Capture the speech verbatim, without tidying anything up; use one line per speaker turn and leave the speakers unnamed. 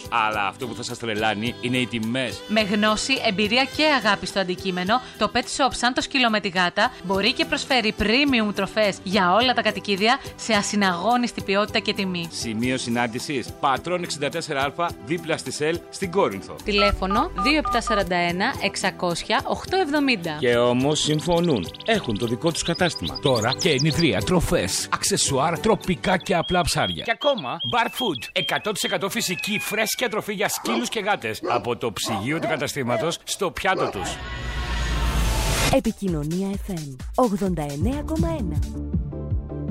Αλλά αυτό που θα σας τρελάνει είναι οι τιμές.
Με γνώση, εμπειρία και αγάπη στο αντικείμενο, το Pet Shop Σάντος Κίλο με τη Γάτα μπορεί και προσφέρει premium τροφές για όλα τα κατοικίδια σε ασυναγώνιστη ποιότητα και τιμή.
Σημείο συνάντησης: Πατρών εξήντα τέσσερα Α, δίπλα στη ΣΕΛ, στην Κόρινθο.
Τηλέφωνο δύο επτά τέσσερα ένα εξακόσια οκτακόσια εβδομήντα.
Και όμως συμφωνούν. Έχουν το δικό τους κατάστημα.
Τώρα και ενιδρία, τροφές, αξεσουάρ, τροπικά και απλά ψάρια.
Και ακόμα Bar Food. εκατό τοις εκατό φυσική φρέσκια τροφή για σκύλους και γάτες. Από το ψυγείο του καταστήματος στο πιάτο τους.
Επικοινωνία εφ εμ ογδόντα εννέα κόμμα ένα.